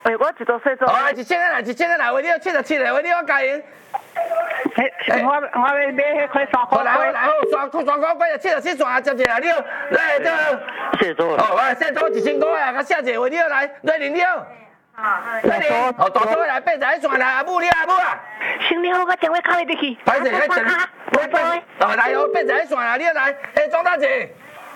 喂，我一组细组。 来1000个来，1000个来，为了77个，为了我加赢。 我要买迄块3块。 来好，刷高贵77线啊，接一来了，来这。 谢总。 哦，来谢总1000块啊，甲谢者为了来，来零了。来零，哦，大组来81线来，阿母你阿母啊。 行李好，我电话敲入去。 歹势，哦，来哦，81线来，你来，庄大姐，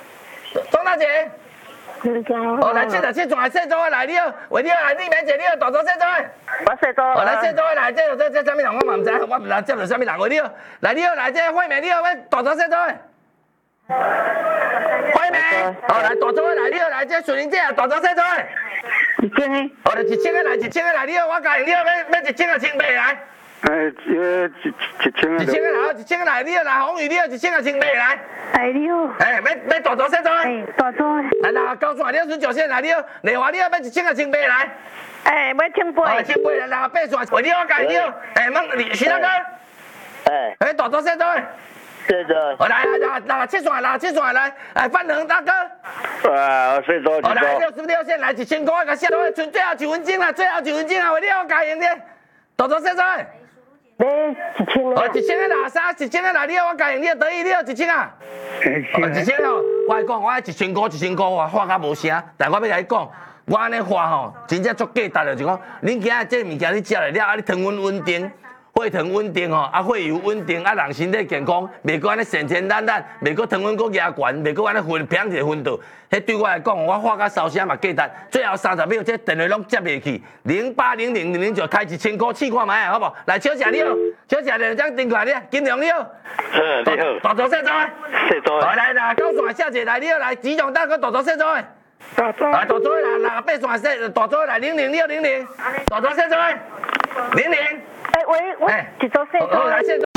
哦，来77线谢总来了，为了来你免坐了，大组谢总。 我细组。 哦，来谢总来，这啥物人我嘛唔知，我唔知接到啥物人为了，来了来这惠美了，喂，大组谢总。惠美，哦，来大组来了，来这水灵姐啊，大组谢总。 1000个。 哦，来1000个来，1000个来了，我加赢了，要1000个清白来。 1000个。 1000个来，1000个来了，来红鱼了，1000个清白来。 来了。 要大组谢总。 大组。 来高线了，顺九线来了，丽华了，要1000个清白来。 要1000杯。 哦，1000杯来，8线，为了我加赢了，徐大哥。大组谢总。 谢总。 哦，来7线来，范能大哥。 谢总。 哦，来66线来1000块，甲谢总，剩最后1分钟啦，为了我加赢的，大组谢总。 买1000个。 哦，1000个拿啥？1000个拿了，我加赢了，得意了1000啊。1000哦，我讲我1000块，我画甲无声，但我要甲你讲，我安尼画吼，真正足价值的，就讲恁今仔这物件你食来了，啊你糖分稳定。血糖稳定吼，啊血油稳定，啊人身体健康，袂过安尼神神蛋蛋，袂过糖分阁压悬，袂过安尼分平一个分度。迄对我来讲，我画甲烧声嘛价值。最后30秒，这电话拢接袂去，080000就开1000块试看卖，好不？来小姐你好，小姐就将电话你，金良你好。 你好。 大组谢总。 谢总。 来高线小姐来你好，来集中大哥大组谢总。 大组。 大组来8线大组来00你好00，大组谢总。00。 喂，我一组细组。 来谢总。